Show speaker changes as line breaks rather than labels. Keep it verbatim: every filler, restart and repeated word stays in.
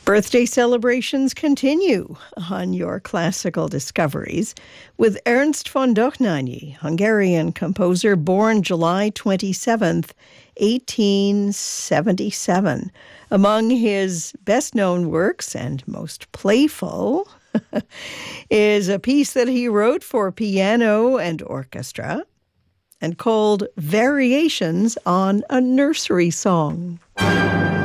Birthday celebrations continue on your classical discoveries with Ernst von Dohnányi, Hungarian composer born July twenty-seventh, eighteen seventy-seven. Among his best-known works and most playful is a piece that he wrote for piano and orchestra and called Variations on a Nursery Song.